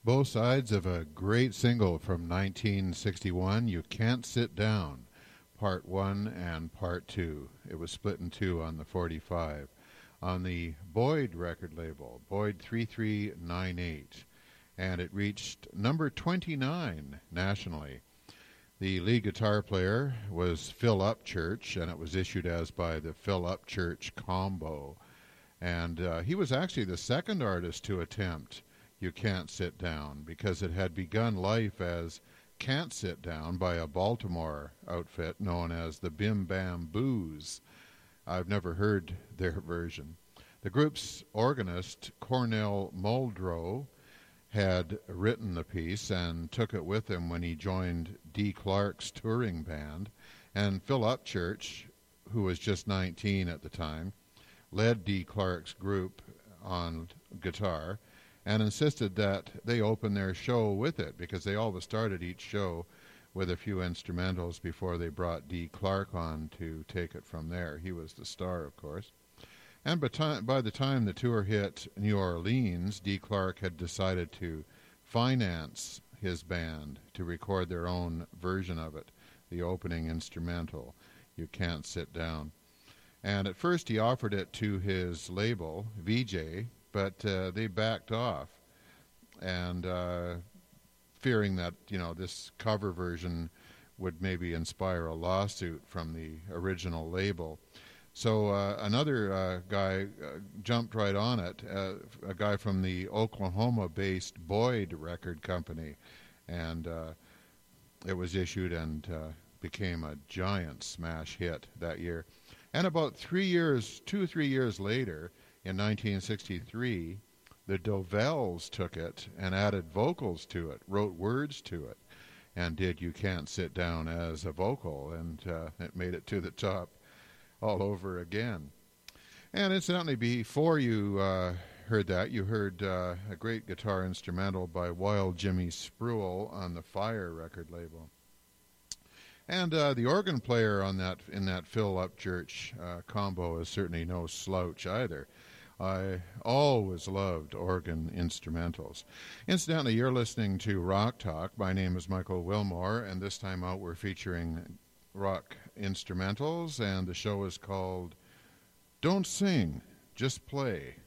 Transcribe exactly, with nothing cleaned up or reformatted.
Both sides of a great single from nineteen sixty-one, You Can't Sit Down, Part one and Part two. It was split in two on the forty-five. On the Boyd record label, Boyd three three nine eight, and it reached number twenty-nine nationally. The lead guitar player was Phil Upchurch, and it was issued as by the Phil Upchurch Combo. And uh, he was actually the second artist to attempt You Can't Sit Down, because it had begun life as Can't Sit Down by a Baltimore outfit known as the Bim Bam Boos. I've never heard their version. The group's organist, Cornell Muldrow, had written the piece and took it with him when he joined Dee Clark's touring band. And Phil Upchurch, who was just nineteen at the time, led Dee Clark's group on guitar and insisted that they open their show with it, because they always started each show with a few instrumentals before they brought Dee Clark on to take it from there. He was the star, of course. And by, time, by the time the tour hit New Orleans, Dee Clark had decided to finance his band to record their own version of it, the opening instrumental, You Can't Sit Down. And at first he offered it to his label, V J, but uh, they backed off, and uh, fearing that, you know, this cover version would maybe inspire a lawsuit from the original label. So uh, another uh, guy uh, jumped right on it, uh, a guy from the Oklahoma-based Boyd Record Company, and uh, it was issued and uh, became a giant smash hit that year. And about three years, two or three years later, in nineteen sixty-three, the Dovells took it and added vocals to it, wrote words to it, and did You Can't Sit Down as a vocal, and uh, it made it to the top all over again. And incidentally, before you uh, heard that, you heard uh, a great guitar instrumental by Wild Jimmy Spruill on the Fire record label. And uh, the organ player on that in that Phil Upchurch uh, combo is certainly no slouch either. I always loved organ instrumentals. Incidentally, you're listening to Rock Talk. My name is Michael Wilmore, and this time out we're featuring rock instrumentals, and the show is called Don't Sing, Just Play.